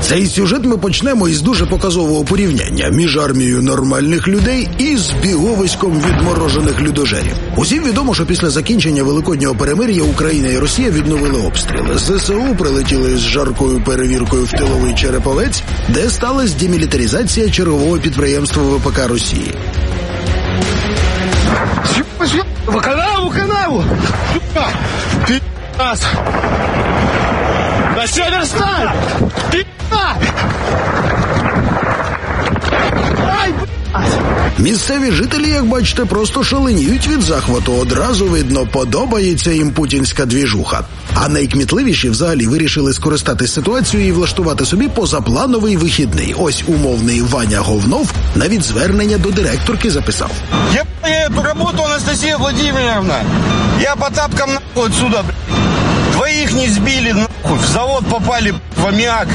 Цей сюжет ми почнемо із дуже показового порівняння між армією нормальних людей і збіговиськом відморожених людожерів. Усім відомо, що після закінчення Великоднього перемир'я Україна і Росія відновили обстріли. ЗСУ прилетіли з жаркою перевіркою в тиловий Череповець, де сталася демілітаризація чергового підприємства ВПК Росії. Канаву! Пи***ас! На север стань! Місцеві жителі, як бачите, просто шаленіють від захвату. Одразу видно, подобається їм путінська двіжуха. А найкмітливіші взагалі вирішили скористатись ситуацією і влаштувати собі позаплановий вихідний. Ось умовний Ваня Говнов навіть звернення до директорки записав. Я эту работу, Анастасия Владимировна. Я по тапкам нахуй отсюда, двоих не сбили, нахуй, в завод попали, в аммиак.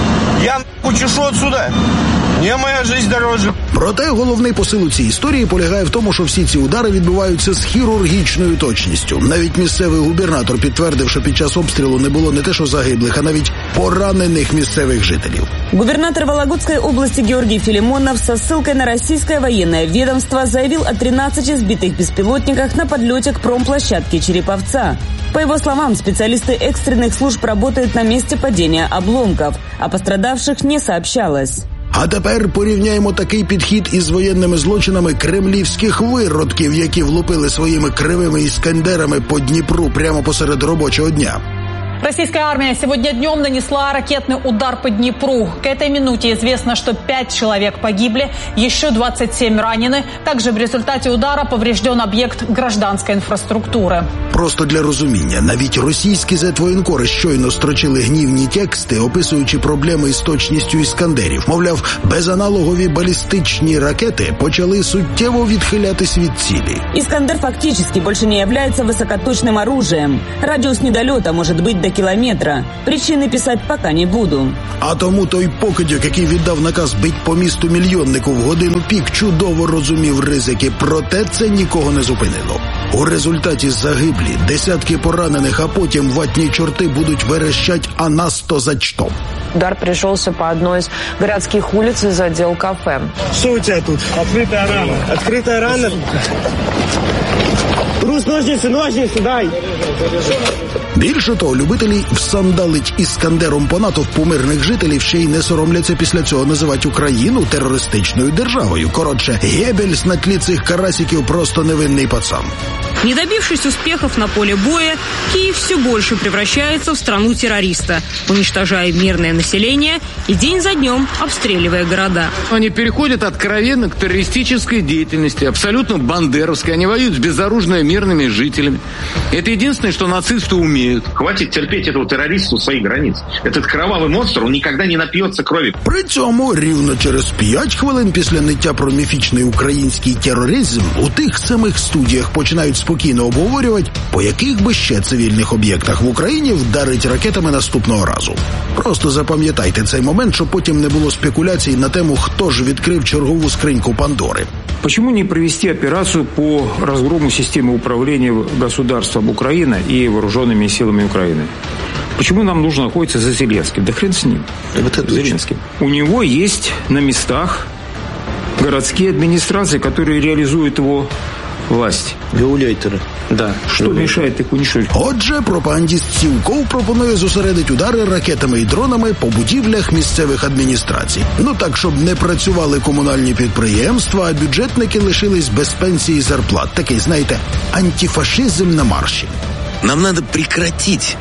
Я нахуй чешу отсюда. Мне моя жизнь дороже. Проте головний посил у цій історії полягає в тому, що всі ці удари відбуваються з хірургічною точністю. Навіть місцевий губернатор підтвердив, що під час обстрілу не було не те що загиблих, а навіть поранених місцевих жителів. Губернатор Вологодской области Георгий Филимонов со ссылкой на российское военное ведомство заявил о 13 сбитых беспилотниках на подлете к промплощадке Череповца. По его словам, специалисты экстренных служб работают на месте падения обломков, о пострадавших не сообщалось. А тепер порівняємо такий підхід із воєнними злочинами кремлівських виродків, які влупили своїми кривими іскандерами по Дніпру прямо посеред робочого дня. Российская армия сегодня днем нанесла ракетный удар по Днепру. К этой минуте известно, что 5 человек погибли, еще 27 ранены. Также в результате удара поврежден объект гражданской инфраструктуры. Просто для розуміння, навіть російські зетвоєнкори щойно строчили гнівні тексти, описуючи проблеми із точністю іскандерів. Мовляв, безаналогові балістичні ракети почали суттєво відхилятись від цілі. Искандер фактически больше не является высокоточным оружием. Радиус недолета может быть до километра. Причины писать пока не буду. А тому той покидьок, який віддав наказ бить по місту мільйоннику в годину пік, чудово розумів ризики, проте це нікого не зупинило. У результаті загиблі, десятки поранених, а потім ватні чорти будуть верещать «а нас то за что?». Удар пришелся по одной из городских улиц из отдел кафе. Что у тебя тут? Открытая рана. Открытая рана? Трус, ножницы, дай. Більше того, любителі всандалить іскандером по натовпу мирних жителів ще й не соромляться після цього називати Україну терористичною державою. Коротше, Геббельс на тлі цих карасиків просто невинний пацан. Не добившись успехов на поле боя, Киев все больше превращается в страну террориста, уничтожая мирное население и день за днем обстреливая города. Они переходят откровенно к террористической деятельности, абсолютно бандеровской. Они воюют с безоружными мирными жителями. Это единственное, что нацисты умеют. Хватит терпеть этого террориста у своих границ. Этот кровавый монстр, он никогда не напьется крови. При цьому рівно через 5 хвилин після ниття про міфічний український тероризм у тих самих студіях починають спокійно обговорювати, по яких би ще цивільних об'єктах в Україні вдарить ракетами наступного разу. Просто запам'ятайте цей момент, щоб потім не було спекуляцій на тему, хто ж відкрив чергову скриньку Пандори. Почему не провести операцию по разгрому системы управления государством Украины и вооруженными силами Украины? Почему нам нужно охотиться за Зеленским? Да хрен с ним. Зеленским. У него есть на местах городские администрации, которые реализуют его власть. Гауляйтеры. Да. Что мешает их уничтожить? Отже, пропагандист Сівков пропонує зосередити удари ракетами і дронами по будівлях місцевих адміністрацій. Ну так, щоб не працювали комунальні підприємства, а бюджетники лишились без пенсії і зарплат. Такий, знаєте, антифашизм на марші. Нам надо прекратить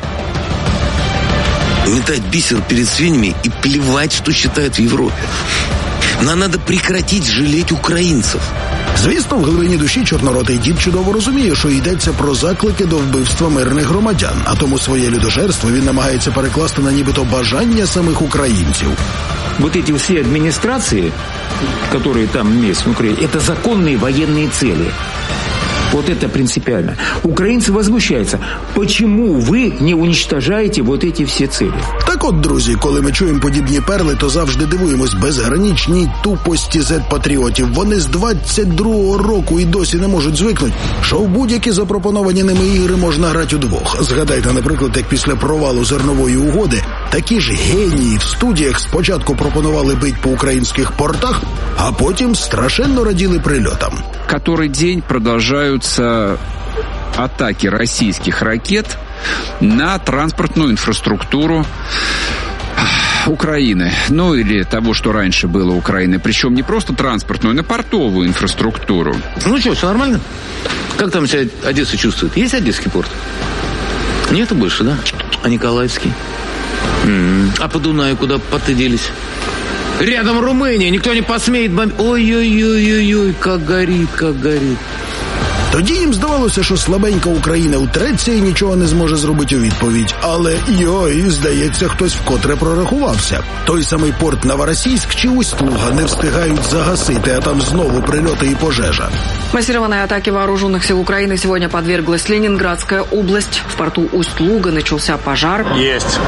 метать бисер перед свиньями и плевать, что считают в Европе. Нам надо прекратить жалеть українців. Звісно, в глибині душі чорноротий дід чудово розуміє, що йдеться про заклики до вбивства мирних громадян, а тому своє людожерство він намагається перекласти на нібито бажання самих українців. Вот эти все администрации, которые там есть в Украине, это законные военные цели. Вот это принципиально. Украинцы возмущаются. Почему вы не уничтожаете вот эти все цели? Так от, друзі, коли ми чуємо подібні перли, то завжди дивуємось безграничній тупості зет-патріотів. Вони з 22-го року і досі не можуть звикнути, що в будь-які запропоновані ними ігри можна грати удвох. Згадайте, наприклад, як після провалу зернової угоди Такі ж генії в студіях спочатку пропонували бить по українських портах, а потім страшенно раділи прильотам. Который день продолжаются атаки российских ракет на транспортную инфраструктуру Украины. Ну, или того, что раньше было Украины. Причем не просто транспортную, но и портовую инфраструктуру. Ну что, все нормально? Как там себя Одесса чувствует? Есть Одесский порт? Нету больше, да? А Николаевский? А по Дунаю куда порты делись? Рядом Румыния, никто не посмеет бомбить. Ой-ой-ой-ой-ой, как горит, как горит. Тоді їм здавалося, що слабенька Україна утреться і нічого не зможе зробити у відповідь. Але, здається, хтось вкотре прорахувався. Той самий порт Новоросійськ чи Усть-Луга не встигають загасити, а там знову прильоти і пожежа. Массированной атаке вооруженных сил Украины сегодня подверглась Ленинградская область. В порту Усть-Луга начался пожар. Есть.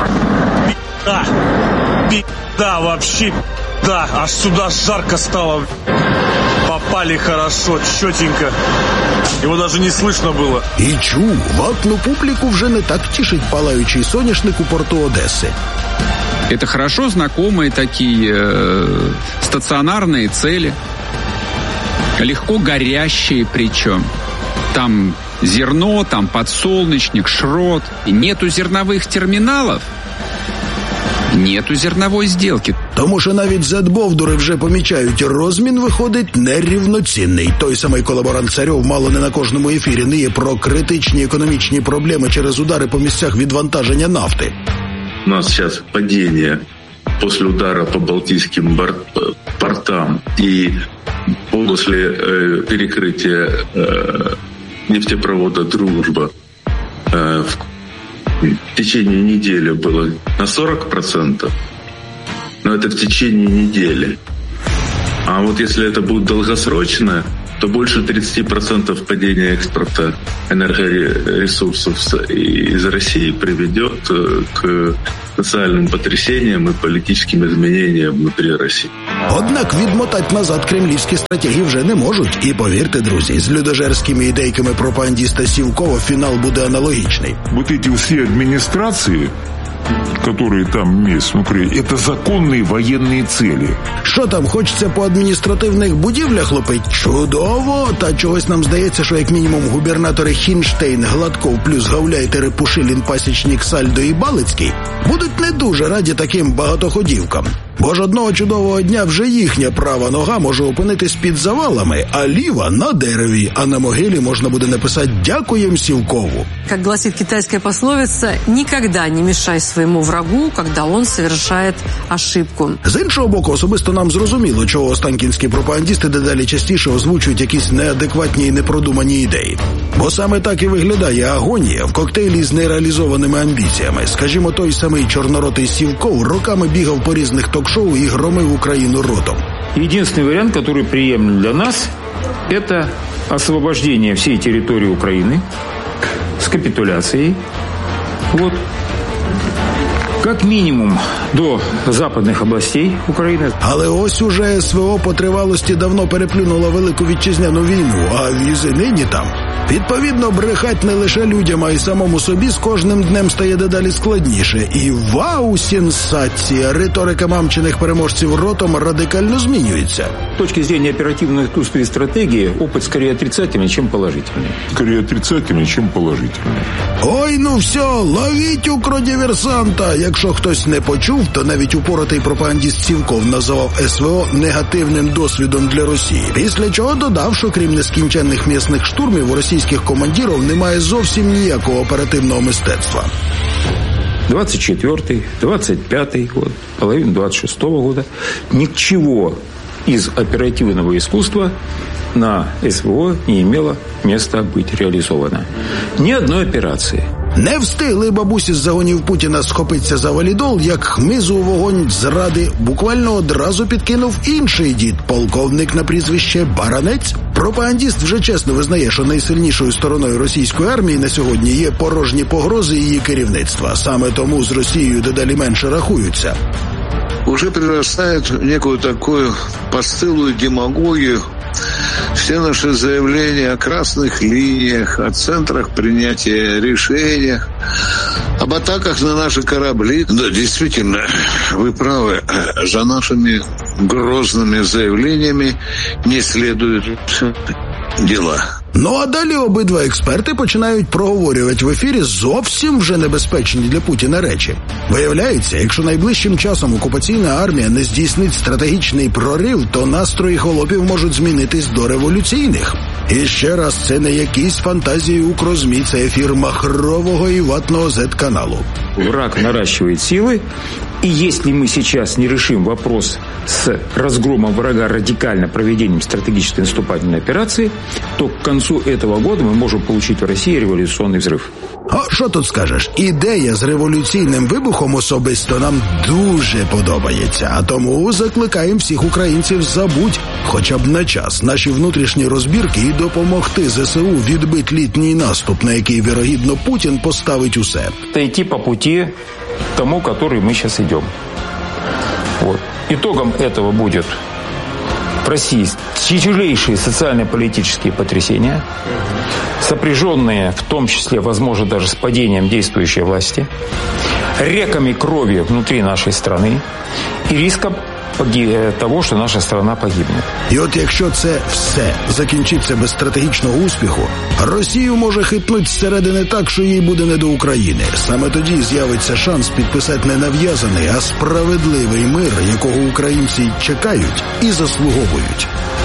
Да, вообще, да, аж сюда жарко стало. Попали хорошо, четенько. Его даже не слышно было. І чув, ватну публіку вже не так тішить палаючий соняшник у порту Одессы. Это хорошо знакомые такие стационарные цели, легко горящие причем. Там зерно, там подсолнечник, шрот. Нету зерновых терминалов, нету зерновой сделки. Тому що навіть задбовдури вже помічають, розмін виходить нерівноцінний. Той самий колаборант Царьов мало не на кожному ефірі ниє про критичні економічні проблеми через удари по місцях відвантаження нафти. У нас сейчас падение после удара по Балтийским портам и после перекрытия нефтепровода «Дружба» в течение недели было на 40%, но это в течение недели. А вот если это будет долгосрочно, то больше 30% падения экспорта энергоресурсов из России приведет к социальным потрясениям и политическим изменениям внутри России. Однак відмотати назад кремлівські стратегії вже не можуть. І повірте, друзі, з людожерськими ідейками пропагандиста Сівкова фінал буде аналогічний. Вот эти все администрации, которые там есть внутри, это законные военные цели. Що там, хочеться по адміністративних будівлях лупить? Чудово! Та чогось нам здається, що як мінімум губернатори Хінштейн, Гладков плюс Гауляйтери, Пушилін, Пасічник, Сальдо і Балицький будуть не дуже раді таким багатоходівкам. Бо ж одного чудового дня вже їхня права нога може опинитись під завалами, а ліва на дереві, а на могилі можна буде написати «Дякуєм Сівкову». Как гласит китайская пословица, никогда не мешай своему врагу, когда он совершает ошибку. З іншого боку, особисто нам зрозуміло, чого останкінські пропагандисти дедалі частіше озвучують якісь неадекватні і непродумані ідеї. Бо саме так і виглядає агонія в коктейлі з нереалізованими амбіціями. Скажімо, той самий чорноротий Сівков роками бігав по різних ток-шоу и громил Украину ротом. Единственный вариант, который приемлем для нас, это освобождение всей территории Украины с капитуляцией. Вот. Как минимум до западних областей України. Але ось уже СВО по тривалості давно переплюнула Велику Вітчизняну війну, а візи нині там. Відповідно, брехать не лише людям, а й самому собі з кожним днем стає дедалі складніше. І вау, сенсація! Риторика мамчиних переможців ротом радикально змінюється. С точки зрения оперативной искусства и стратегии, опыт скорее отрицательный, чем положительный. Скорее отрицательный, чем положительный. Ой, ну все, ловіть укродиверсанта! Якщо хтось не почув, то навіть упоротий пропагандист Сівков називав СВО негативним досвідом для Росії. Після чого додав, що крім нескінченних м'ясних штурмів у російських командирів немає зовсім ніякого оперативного мистецтва. 24-й, 25-й год, половина 26-го года. Ничего из оперативного искусства на СВО не имело места быть реализовано. Ни одной операции. Не встигли бабусі з загонів Путіна схопитися за валідол, як хмизу у вогонь зради буквально одразу підкинув інший дід, полковник на прізвище Баранець. Пропагандист вже чесно визнає, що найсильнішою стороною російської армії на сьогодні є порожні погрози її керівництва. Саме тому з Росією дедалі менше рахуються. Уже прирастает в некую такую постылую демагогию. Все наши заявления о красных линиях, о центрах принятия решений, Об атаках на наши корабли, да, действительно, вы правы, за нашими грозными заявлениями не следуют дела. Ну а далі обидва експерти починають проговорювати в ефірі зовсім вже небезпечні для Путіна речі. Виявляється, якщо найближчим часом окупаційна армія не здійснить стратегічний прорив, то настрої холопів можуть змінитись до революційних. І ще раз, це не якісь фантазії укрозмі, це ефір махрового і ватного Z-каналу. Враг наращивает силы, и если мы сейчас не решим вопрос с разгромом врага радикально проведением стратегической наступательной операции, то к концу этого года мы можем получить в России революционный взрыв. А що тут скажеш? Ідея з революційним вибухом особисто нам дуже подобається. А тому закликаємо всіх українців забудь хоча б на час наші внутрішні розбірки і допомогти ЗСУ відбити літній наступ, на який, вірогідно, Путін поставить усе. Это идти по пути тому, который мы сейчас идем. Вот. Итогом этого будет в России тяжелейшие социально-политические потрясения, сопряженные в том числе, возможно, даже с падением действующей власти, реками крови внутри нашей страны и риском того, що наша страна погибне. І от якщо це все закінчиться без стратегічного успіху, Росію може хитнуть зсередини так, що їй буде не до України. Саме тоді з'явиться шанс підписати не нав'язаний, а справедливий мир, якого українці чекають і заслуговують.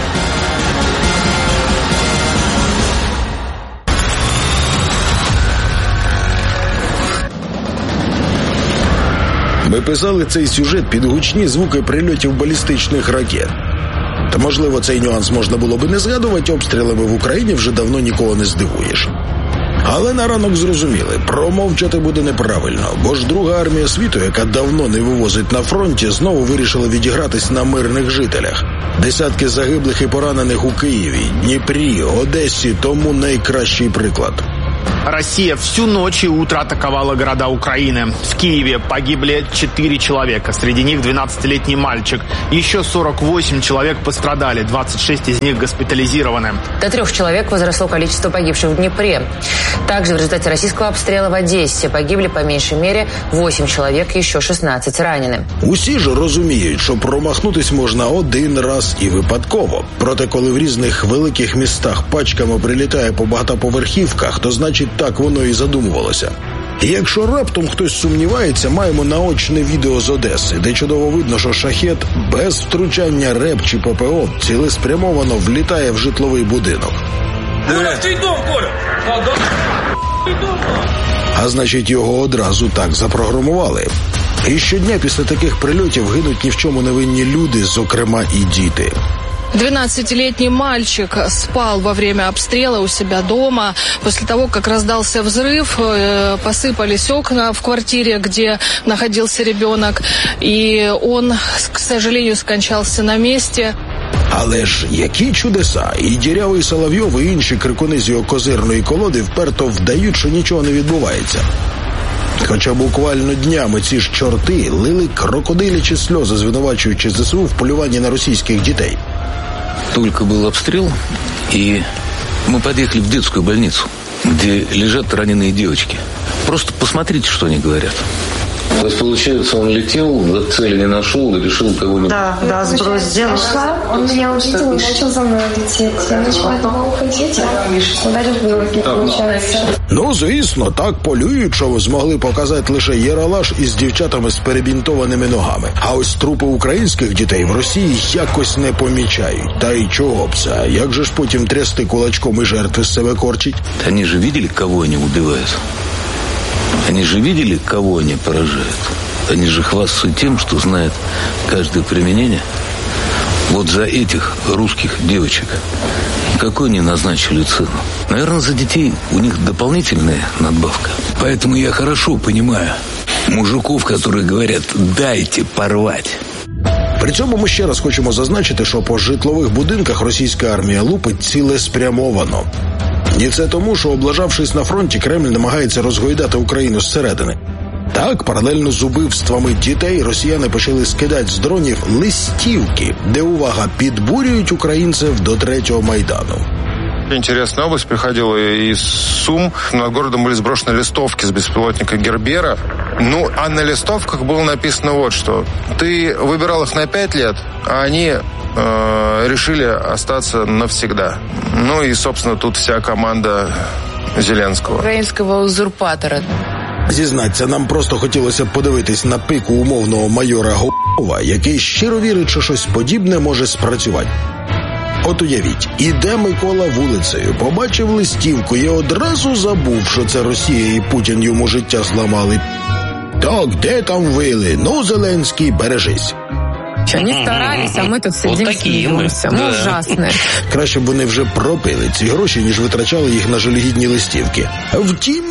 Ми писали цей сюжет під гучні звуки прильотів балістичних ракет. Та, можливо, цей нюанс можна було би не згадувати, обстрілами в Україні вже давно нікого не здивуєш. Але на ранок зрозуміли, промовчати буде неправильно, бо ж Друга армія світу, яка давно не вивозить на фронті, знову вирішила відігратись на мирних жителях. Десятки загиблих і поранених у Києві, Дніпрі, Одесі – тому найкращий приклад. Россия всю ночь и утро атаковала города Украины. В Киеве погибли 4 человека, среди них 12-летний мальчик. Еще 48 человек пострадали, 26 из них госпитализированы. До 3 человек возросло количество погибших в Днепре. Также в результате российского обстрела в Одессе погибли по меньшей мере 8 человек, еще 16 ранены. Усі ж розуміють, що промахнутись можна один раз і випадково. Проте, коли в різних великих містах пачками прилітає по багатоповерхівках, то значить так воно і задумувалося. І якщо раптом хтось сумнівається, маємо наочне відео з Одеси, де чудово видно, що шахет без втручання РЕБ чи ППО цілеспрямовано влітає в житловий будинок. Твій дом, Коля! А значить, його одразу так запрограмували. І щодня після таких прильотів гинуть ні в чому невинні люди, зокрема і діти. 12-летний мальчик спал во время обстрела у себя дома. После того, как раздался взрыв, посыпались окна в квартире, где находился ребенок. И он, к сожалению, скончался на месте. Але ж які чудеса! І Дірявий Соловйов, і інші крикуни з його козирної колоди вперто вдають, що нічого не відбувається. Хоча буквально днями ці ж чорти лили крокодилячі сльози, звинувачуючи ЗСУ в полюванні на російських дітей. Только был обстрел, и мы подъехали в детскую больницу, где лежат раненые девочки. Просто посмотрите, что они говорят. То есть, получается, он летел, цели не нашел и решил кого-нибудь... Да, сброс сделал. Он меня увидел и начал за мной лететь. Я начала думала, уходить, а ударил в ноги, получается. Ну, звісно, так полюють, що змогли показати лише Єралаш із дівчатами з перебінтованими ногами. А ось трупи українських дітей в Росії якось не помічають. Та й чого б це? Як же ж потім трясти кулачком і жертви з себе корчить? Они же видели, кого они убивают? Они же видели, кого они поражают? Они же хвастаются тем, что знают каждое применение. Вот за этих русских девочек какой они назначили цену? Наверное, за детей у них дополнительная надбавка. Поэтому я хорошо понимаю мужиков, которые говорят «дайте порвать». При цьому ми ще раз хочемо зазначити, що по житлових будинках російська армія лупить цілеспрямовано. І це тому, що, облажавшись на фронті, Кремль намагається розгойдати Україну зсередини. Так, паралельно з убивствами дітей, росіяни почали скидати з дронів листівки, де, увага, підбурюють українців до Третього Майдану. Интересная область. Приходила из Сум. Над городом были сброшены листовки с беспилотника Гербера. А на листовках было написано вот что. Ты выбирал их на 5 лет, а они решили остаться навсегда. И, собственно, тут вся команда Зеленського. Українського узурпатора. Зізнаться, нам просто хотілося подивитись на пику умовного майора Г***ова, який щиро вірить, що щось подібне може спрацювати. От уявіть, іде Микола вулицею, побачив листівку і одразу забув, що це Росія і Путін йому життя зламали. Так, де там вили? Зеленський, бережись. Они старались, а мы тут сидим смеемся. Ужасно. Краще б вони вже пропили ці гроші, ніж витрачали їх на жалюгідні листівки. Втім,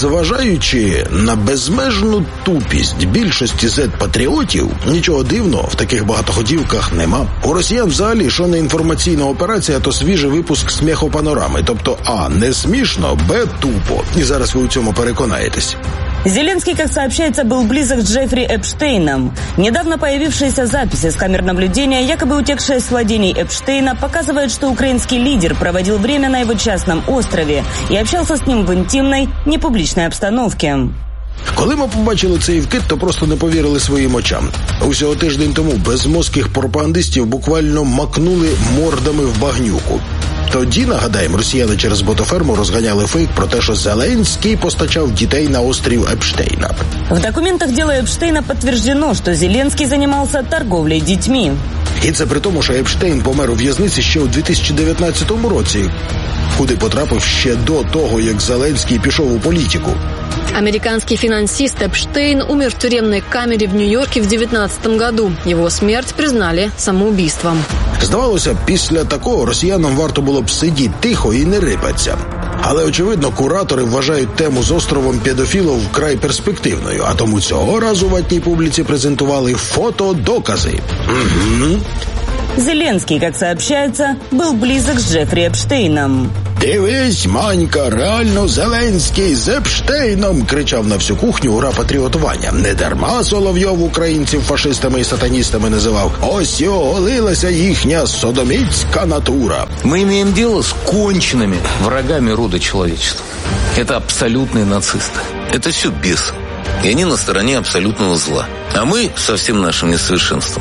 зважаючи на безмежну тупість більшості зет-патріотів, нічого дивного в таких багатоходівках нема. У росіян взагалі, що не інформаційна операція, то свіжий випуск «Сміхопанорами». Тобто, а, не смішно, б, тупо. І зараз ви у цьому переконаєтесь. Зеленский, как сообщается, был близок с Джеффри Эпштейном. Недавно появившиеся записи с камер наблюдения, якобы утекшие с владений Эпштейна, показывают, что украинский лидер проводил время на его частном острове и общался с ним в интимной, непубличной обстановке. Коли ми побачили цей вкид, то просто не повірили своїм очам. Усього тиждень тому безмозких пропагандистів буквально макнули мордами в багнюку. Тоді, нагадаємо, росіяни через ботоферму розганяли фейк про те, що Зеленський постачав дітей на острів Епштейна. В документах дела Эпштейна подтверждено, что Зеленский занимался торговлей детьми. І це при тому, що Епштейн помер у в'язниці ще у 2019 році, куди потрапив ще до того, як Зеленський пішов у політику. Американский финансист Эпштейн умер в тюремной камере в Нью-Йорке в 2019 году. Его смерть признали самоубийством. Здавалося, після такого росіянам варто було б сидіти тихо і не рипатися. Але, очевидно, куратори вважають тему з островом педофілів вкрай перспективною, а тому цього разу ватній публіці презентували фотодокази. Угу. Зеленский, как сообщается, был близок с Джеффри Эпштейном. «Дивись, Манька, реально Зеленський з Епштейном!» – кричав на всю кухню ура патріотування. Не дарма Соловйов українців фашистами і сатаністами називав. Ось і оголилася їхня содомітська натура. Мы имеем дело с конченными врагами рода человечества. Это абсолютные нацисты. Это все бесы. И они на стороне абсолютного зла. А мы со всем нашим несовершенством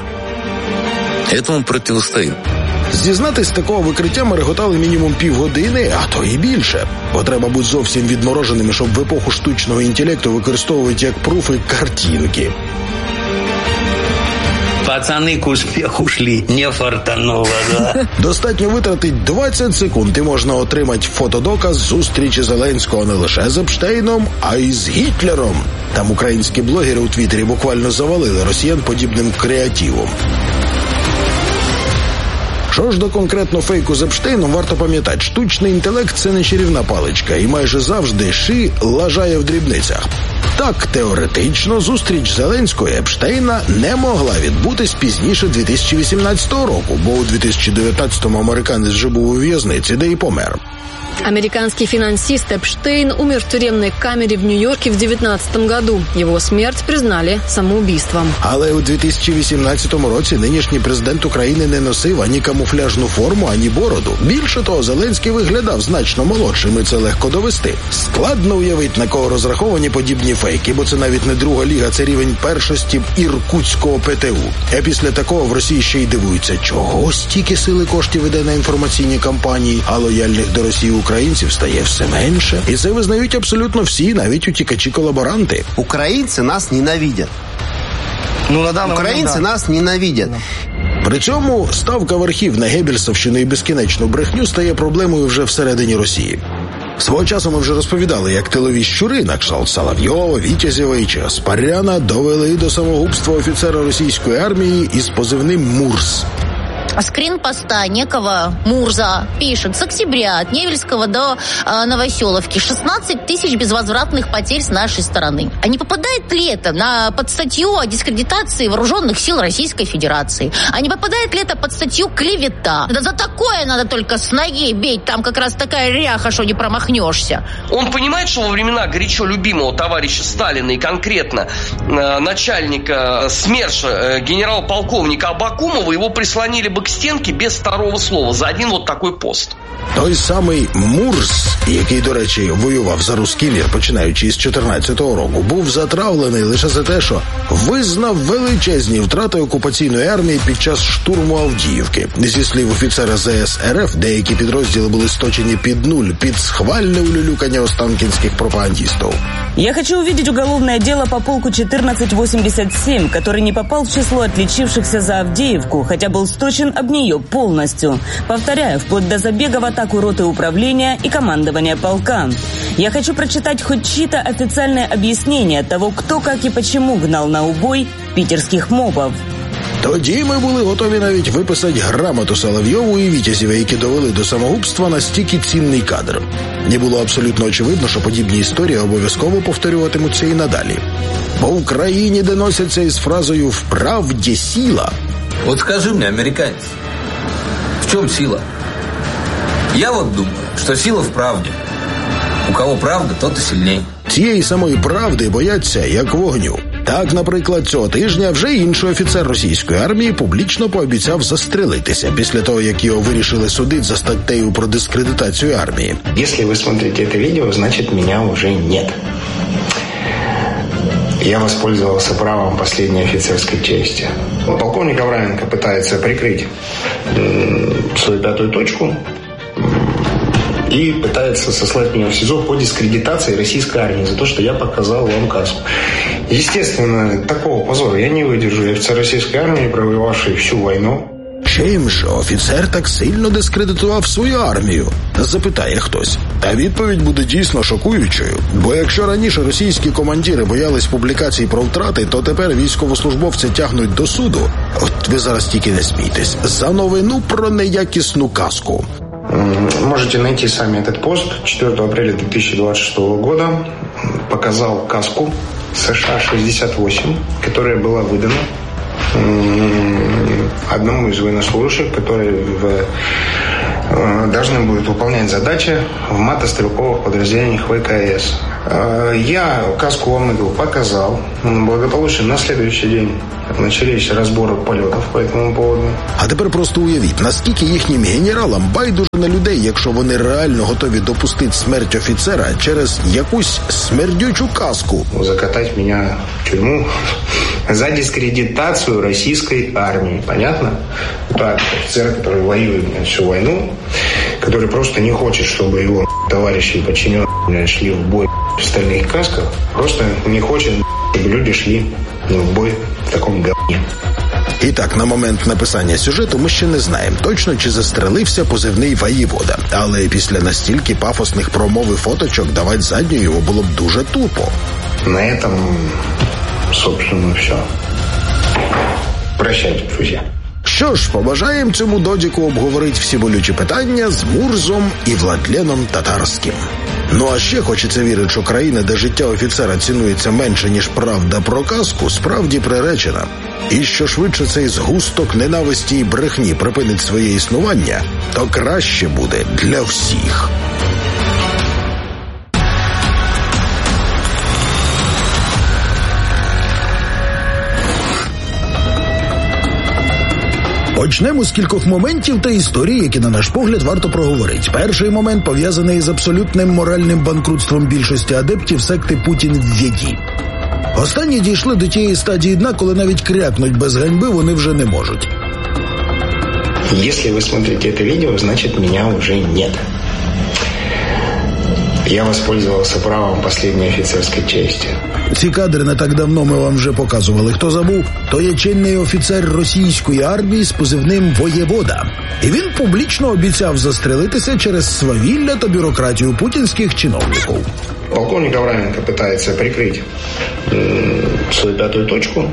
этому противостоим. Зізнатись, такого викриття ми реготали мінімум півгодини, а то і більше. Бо треба бути зовсім відмороженими, щоб в епоху штучного інтелекту використовувати як пруфи картинки. Пацаны к успеху шли, не фартануло, да? Достатньо витратити 20 секунд і можна отримати фотодоказ зустрічі Зеленського не лише з Епштейном, а й з Гітлером. Там українські блогери у Твіттері буквально завалили росіян подібним креативом. Що ж до конкретно фейку з Епштейном, варто пам'ятати, штучний інтелект – це не чарівна паличка, і майже завжди ши лажає в дрібницях. Так, теоретично, зустріч Зеленського і Епштейна не могла відбутись пізніше 2018 року, бо у 2019-му американець вже був у в'язниці, де і помер. Американский финансист Эпштейн умер в тюремной камере в Нью-Йорке в 2019 году. Его смерть признали самоубийством. Але у 2018 році нинішній президент України не носив ані камуфляжну форму, ані бороду. Більше того, Зеленський виглядав значно молодшим, і це легко довести. Складно уявити, на кого розраховані подібні фейки, бо це навіть не друга ліга, це рівень першості іркутського ПТУ. А після такого в Росії ще й дивуються, чого стільки сили коштів іде на інформаційні кампанії, а лояльних до Росії українців стає все менше. І це визнають абсолютно всі, навіть утікачі-колаборанти. Українці нас ненавидять. Українці нас ненавидять. При цьому ставка верхів на геббельсовщину і безкінечну брехню стає проблемою вже всередині Росії. Свого часу ми вже розповідали, як тилові щури на кшталт Соловйова, Вітязєва чи Аспаряна довели до самогубства офіцера російської армії із позивним «Мурс». Скринпоста некого Мурза пишет: с октября от Невельского до Новоселовки 16 тысяч безвозвратных потерь с нашей стороны. А не попадает ли это под статью о дискредитации вооруженных сил Российской Федерации? А не попадает ли это под статью клевета? Да за такое надо только с ноги бить, там как раз такая ряха, что не промахнешься. Он понимает, что во времена горячо любимого товарища Сталина и конкретно начальника СМЕРШа, генерал-полковника Абакумова, его прислонили бы к стенке без второго слова за один вот такой пост. Той самий Мурз, який, до речі, воював за русський мір, починаючи з 14-го року, був затравлений лише за те, що визнав величезні втрати окупаційної армії під час штурму Авдіївки. Зі слів офіцера ЗС РФ, деякі підрозділи були сточені під нуль, під схвальне улюлюкання останкінських пропагандистов. Я хочу увидеть уголовное дело по полку 1487, который не попал в число отличившихся за Авдеевку, хотя был сточен об нее полностью. Повторяю, вплоть до забега в атаку роты управления и командования полка. Я хочу прочитать хоть чьи-то официальные объяснения того, кто, как и почему гнал на убой питерских мобов. Тоді ми були готові навіть виписати грамоту Соловйову і Вітязєва, які довели до самогубства настільки цінний кадр. Не було абсолютно очевидно, що подібні історії обов'язково повторюватимуться і надалі. По Україні доносяться із фразою «в правді сила». Вот скажи мне, американец, в чем сила? Я вот думаю, что сила в правде. У кого правда, тот и сильней. Цієї самої правди бояться, як вогню. Так, наприклад, цього тижня вже інший офіцер російської армії публічно пообіцяв застрелитися після того, як його вирішили судити за статтею про дискредитацію армії. Если вы смотрите это видео, значит, меня уже нет. Я воспользовался правом последней офицерской чести. Полковник Авраменко пытается прикрыть свою пятую точку и пытается сослать меня в СИЗО по дискредитации российской армии за то, что я показал вам каску. Естественно, такого позора я не выдержу. Я офицер российской армии, провоевавший всю войну. Чим же офіцер так сильно дискредитував свою армію? Запитає хтось. Та відповідь буде дійсно шокуючою. Бо якщо раніше російські командири боялись публікацій про втрати, то тепер військовослужбовці тягнуть до суду. От ви зараз тільки не смійтесь. За новину про неякісну каску. Можете найти сами этот пост. 4 апреля 2026 года показал каску США-68, которая была выдана одному из военнослужащих, который должны будут выполнять задачи в мотострелковых подразделениях ВКС. Я каску вам эту показал. Благополучно на следующий день начались разборы полетов по этому поводу. А тепер просто уявіть, наскільки їхнім генералам байдуже на людей, якщо вони реально готові допустити смерть офіцера через якусь смердючу каску. Закатать меня в тюрьму за дискредитацию российской армии. Понятно? Так, офицер, который воюет всю войну, который просто не хочет, чтобы его товарищи и подчиненные шли в бой в стальных касках, просто не хочет, чтобы люди шли в бой в такому говні. І так, на момент написання сюжету ми ще не знаємо точно, чи застрелився позивний воєвода. Але після настільки пафосних промов і фоточок давати задню його було б дуже тупо. На этом, собственно, все. Прощайте, друзі. Що ж, побажаємо цьому додіку обговорити всі болючі питання з Мурзом і Владленом Татарським. Ну а ще хочеться вірити, що країна, де життя офіцера цінується менше, ніж правда про казку, справді приречена. І що швидше цей згусток ненависті і брехні припинить своє існування, то краще буде для всіх. Почнемо з кількох моментів та історій, які, на наш погляд, варто проговорити. Перший момент пов'язаний з абсолютним моральним банкрутством більшості адептів секти «Путін введі». Останні дійшли до тієї стадії дна, коли навіть крякнуть без ганьби вони вже не можуть. Если вы смотрите это видео, значит, меня уже нет. Я воспользовался правом последней офицерской чести. Ці кадри не так давно ми вам вже показували. Хто забув, то є чинний офіцер російської армії з позивним «Воєвода». І він публічно обіцяв застрелитися через свавілля та бюрократію путінських чиновників. Полковник Авраменко пытается прикрыть свою пятую точку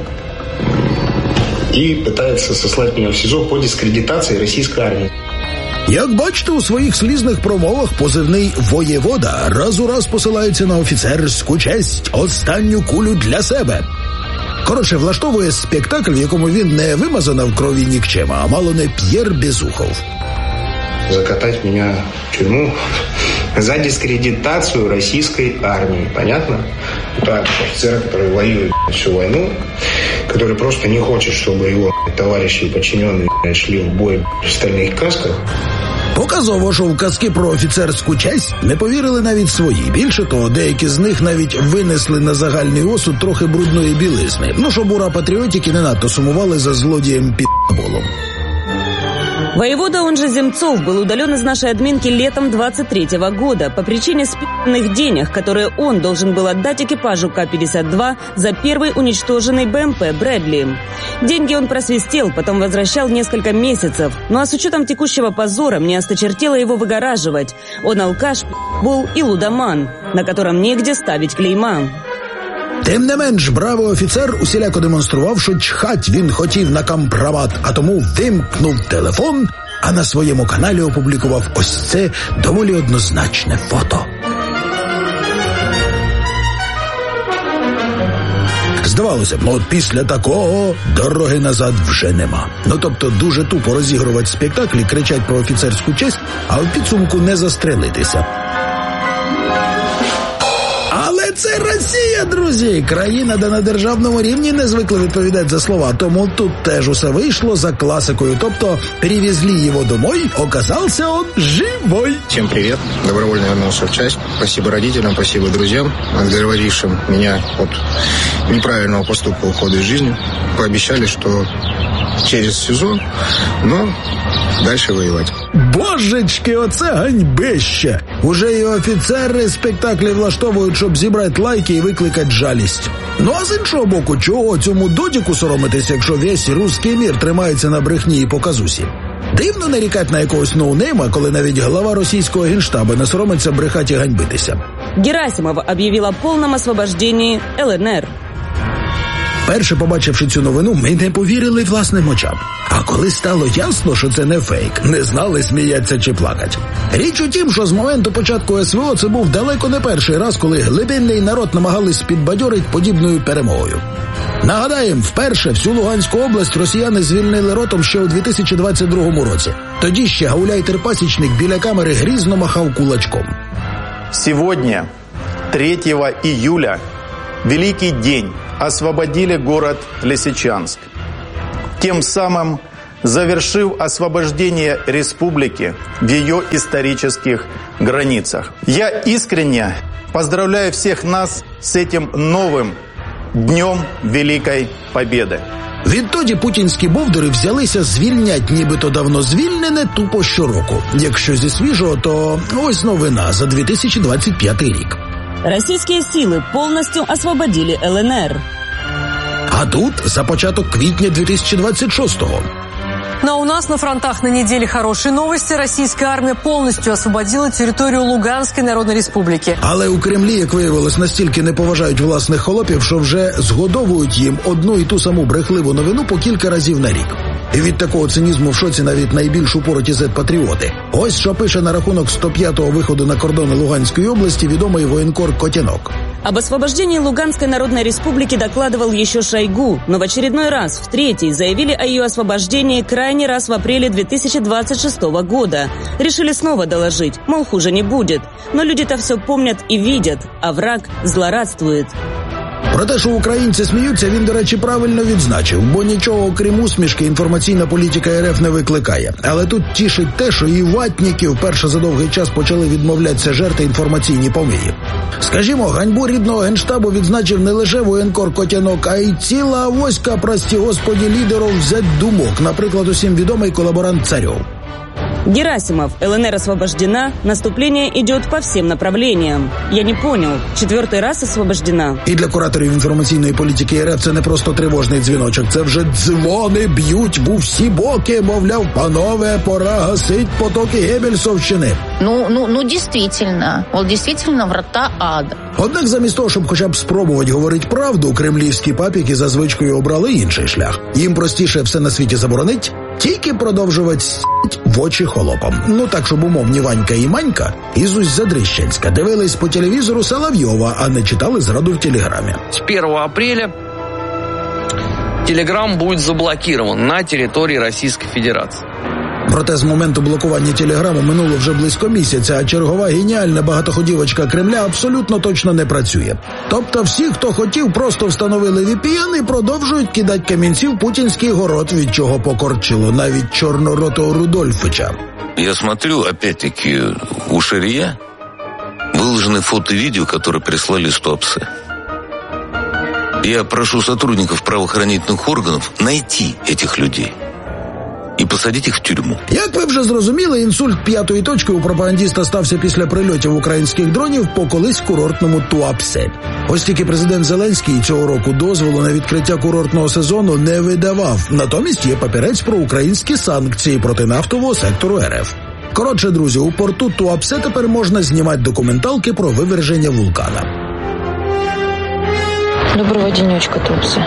и пытается сослать меня в СИЗО по дискредитации российской армии. Як бачите, у своїх слізних промовах позивний «Воєвода» раз у раз посилається на офіцерську честь, останню кулю для себе. Коротше, влаштовує спектакль, в якому він не вимазана в крові нікчема, а мало не П'єр Безухов. Закатать меня в тюрьму за дискредитацию российской армии. Понятно? Так, офицер, который воюет всю войну, который просто не хочет, чтобы его товарищи и подчиненные шли в бой в стальных касках. Показово, що в казки про офіцерську честь не повірили навіть свої. Більше того, деякі з них навіть винесли на загальний осуд трохи брудної білизни. Ну, щоб ура патріотики не надто сумували за злодієм пі***болом. Воевода, он же Земцов, был удален из нашей админки летом 23-го года по причине спи***ных денег, которые он должен был отдать экипажу К-52 за первый уничтоженный БМП «Брэдли». Деньги он просвистел, потом возвращал несколько месяцев. Ну а с учетом текущего позора мне осточертело его выгораживать. Он алкаш, пи***бол и лудоман, на котором негде ставить клейма. Тим не менш, бравий офіцер усіляко демонстрував, що чхать він хотів на компромат, а тому вимкнув телефон, а на своєму каналі опублікував ось це доволі однозначне фото. Здавалося б, от після такого дороги назад вже нема. Ну тобто дуже тупо розігрувати спектаклі, кричать про офіцерську честь, а в підсумку не застрелитися. Але це Росія, друзі! Країна, де на державному рівні не звикли відповідати за слова. Тому тут теж усе вийшло за класикою. Тобто, перевезли його домой, оказався он живой. Всем привет. Добровольно вернулся в часть. Спасибо родителям, спасибо друзьям, отговорившим меня от неправильного поступка ухода из жизни. Пообещали, что через СИЗО, но дальше воевать. Божечки, оце ганьбище! Уже і офіцери спектаклі влаштовують, щоб зібрати лайки і викликати жалість. Ну а з іншого боку, чого цьому додіку соромитися, якщо весь руський мір тримається на брехні і показусі? Дивно нарікати на якогось ноунейма, коли навіть глава російського генштабу не соромиться брехати і ганьбитися. Герасимов об'явив о повному освобожденні ЛНР. Перше, побачивши цю новину, ми не повірили власним очам. А коли стало ясно, що це не фейк, не знали, сміятися чи плакати. Річ у тім, що з моменту початку СВО це був далеко не перший раз, коли глибинний народ намагались підбадьорити подібною перемогою. Нагадаємо, вперше всю Луганську область росіяни звільнили ротом ще у 2022 році. Тоді ще гауляйтер-пасічник біля камери грізно махав кулачком. Сьогодні, 3 июля, великий день, освободили город Лисичанск, тем самым завершив освобождение республики в ее исторических границах. Я искренне поздравляю всех нас с этим новым Днем Великой Победы. Відтоді путінські бовдури взялися звільнять нібито давно звільнене тупо щороку. Якщо зі свіжого, то ось новина за 2025 рік. Российские силы полностью освободили ЛНР. А тут за початок квітня 2026-го. Но у нас на фронтах на неделе хорошие новости. Российская армия полностью освободила территорию Луганской Народной Республики. Але у Кремлі, як виявилось, настільки не поважають власних холопів, що вже згодовують їм одну і ту саму брехливу новину по кілька разів на рік. І від такого цинізму в шоці навіть найбільш упороті зет-патріоти. Ось що пише на рахунок 105-го виходу на кордони Луганської області відомий воєнкор Котянок. Об освобождении Луганской Народной Республики докладывал еще Шойгу, но в очередной раз, в третий, заявили о ее освобождении крайний раз в апреле 2026 года. Решили снова доложить, мол, хуже не будет. Но люди-то все помнят и видят, а враг злорадствует. Про те, що українці сміються, він, до речі, правильно відзначив, бо нічого, окрім усмішки, інформаційна політика РФ не викликає. Але тут тішить те, що і ватніки вперше за довгий час почали відмовлятися жерти інформаційні помиї. Скажімо, ганьбу рідного генштабу відзначив не лише воєнкор Котянок, а й ціла авоська, прості господі, лідерів зет-думок, наприклад, усім відомий колаборант Царьов. Герасимов, ЛНР освобождена, наступление идет по всем направлениям. Я не понял, 4-й раз освобождена? І для кураторів інформаційної політики РФ це не просто тривожний дзвіночок, це вже дзвони б'ють в усі боки, мовляв, панове, пора гасить потоки Геббельсовщини. Ну, действительно, врата ада. Однак замість того, щоб хоча б спробувати говорити правду, кремлівські папіки за звичкою обрали інший шлях. Їм простіше все на світі заборонить, тільки продовжувати с**ть в очі холопам. Ну так, щоб умовні Ванька і Манька із Усть-Задрищенська дивились по телевізору Соловйова, а не читали зраду в Телеграмі. С 1 апреля Телеграм будет заблокирован на территории Российской Федерации. Проте з моменту блокування телеграму минуло вже близько місяця, а чергова геніальна багатоходівочка Кремля абсолютно точно не працює. Тобто всі, хто хотів, просто встановили VPN і продовжують кидати камінці в путінський город, від чого покорчило навіть чорноротого Рудольфича. Я смотрю, опять-таки, у Шария выложены фото и видео, которые прислали Туапсе. Я прошу сотрудников правоохранительных органов найти этих людей і посадити їх в тюрму. Як ви вже зрозуміли, інсульт п'ятої точки у пропагандіста стався після прильотів українських дронів по колись курортному Туапсе. Ось тільки президент Зеленський цього року дозволу на відкриття курортного сезону не видавав. Натомість є папірець про українські санкції проти нафтового сектору РФ. Коротше, друзі, у порту Туапсе тепер можна знімати документалки про виверження вулкана. Доброго денечка, Туапсе.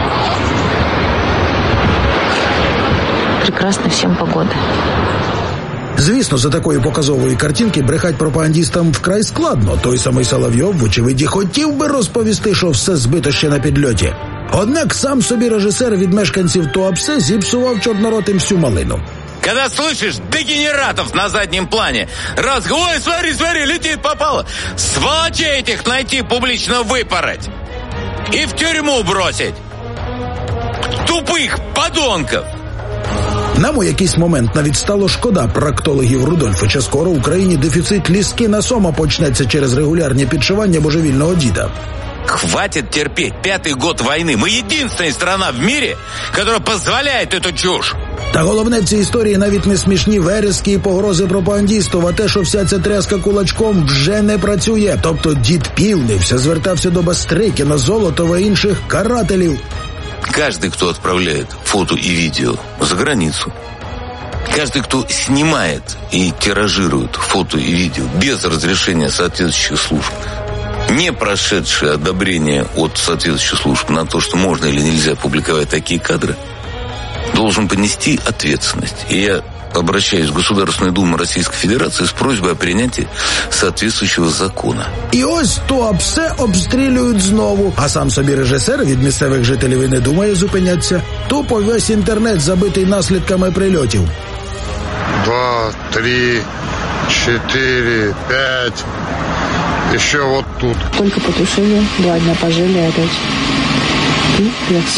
Прекрасна всім погода. Звісно, за такої показової картинки брехать пропагандістам вкрай складно. Той самий Соловйов, вочевидь, хотів би розповісти, що все збито ще на підльоті. Однак сам собі режисер від мешканців Туапсе зіпсував чорноротим всю малину. Когда слышишь дегенератов на заднем плане, ой, смотри, летит, попало. Сволочей этих найти, публично выпороть. И в тюрьму бросить. Тупых подонков. Нам у якийсь момент навіть стало шкода проктологів Рудольфича. Скоро в Україні дефіцит ліски сома почнеться через регулярні підшивання божевільного діда. Хватит терпеть. 5-й год войны. Мы единственная страна в мире, которая позволяет эту чушь. Та головне в цій історії навіть не смішні верески і погрози пропагандістів, а те, що вся ця тряска кулачком вже не працює. Тобто дід Півнився, звертався до Бастрикіна, Золотова і інших карателів. Каждый, кто отправляет фото и видео за границу, каждый, кто снимает и тиражирует фото и видео без разрешения соответствующих служб, не прошедшие одобрение от соответствующих служб на то, что можно или нельзя публиковать такие кадры, должен понести ответственность. И я обращаюсь в Государственную Думу Российской Федерации с просьбой о принятии соответствующего закона. І ось Туапсе обстрілюють знову, а сам собі режисер від місцевих жителів і не думає зупинятися. Тупо весь інтернет забитий наслідками прильотів. 2, 3, 4, 5. Еще вот тут. Только потушили, 2 дня пожили опять. Пипец.